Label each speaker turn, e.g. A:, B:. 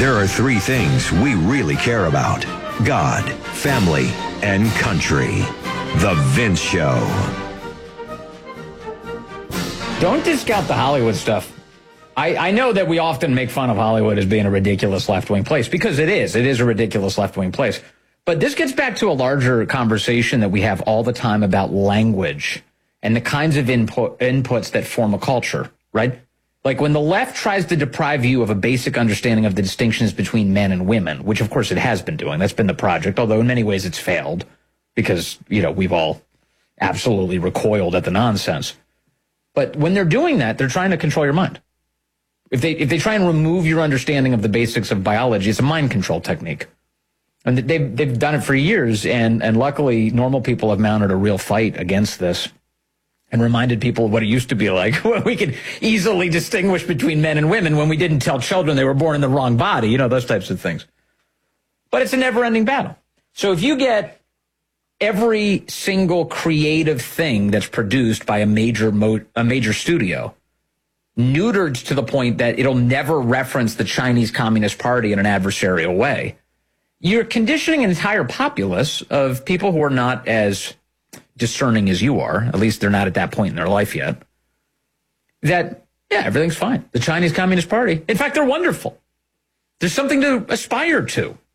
A: There are three things we really care about: God, family, and country. The Vince Show.
B: Don't discount the Hollywood stuff. I know that we often make fun of Hollywood as being a ridiculous left-wing place, because it is. It is a ridiculous left-wing place. But this gets back to a larger conversation that we have all the time about language and the kinds of inputs that form a culture, right? Like when the left tries to deprive you of a basic understanding of the distinctions between men and women, which of course it has been doing. That's been the project, although in many ways it's failed because, we've all absolutely recoiled at the nonsense. But when they're doing that, they're trying to control your mind. If they try and remove your understanding of the basics of biology, it's a mind control technique. And they've done it for years, and luckily normal people have mounted a real fight against this and reminded people of what it used to be like when we could easily distinguish between men and women, when we didn't tell children they were born in the wrong body, those types of things. But it's a never-ending battle. So if you get every single creative thing that's produced by a major studio neutered to the point that it'll never reference the Chinese Communist Party in an adversarial way, you're conditioning an entire populace of people who are not as discerning as you are, at least they're not at that point in their life yet, that, everything's fine. The Chinese Communist Party, in fact, they're wonderful. There's something to aspire to.